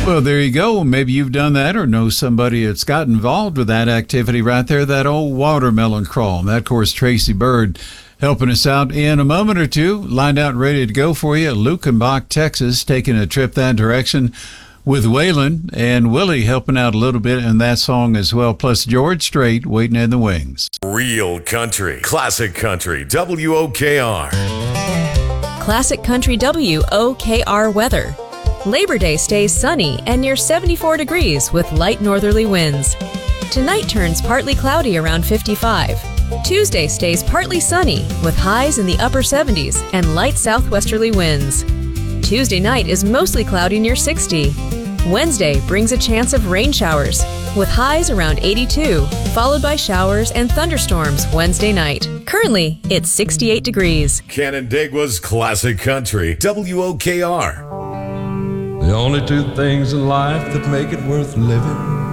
Well, there you go. Maybe you've done that or know somebody that's got involved with that activity right there, that old watermelon crawl. And that, of course, Tracy Bird helping us out in a moment or two. Lined out and ready to go for you. Lukenbach, Texas, taking a trip that direction with Waylon and Willie helping out a little bit in that song as well. Plus George Strait waiting in the wings. Real country, classic country, WOKR. Classic Country WOKR weather. Labor Day stays sunny and near 74 degrees with light northerly winds. Tonight turns partly cloudy around 55. Tuesday stays partly sunny with highs in the upper 70s and light southwesterly winds. Tuesday night is mostly cloudy near 60. Wednesday brings a chance of rain showers with highs around 82, followed by showers and thunderstorms Wednesday night. Currently, it's 68 degrees. Canandaigua's classic country, WOKR. The only two things in life that make it worth living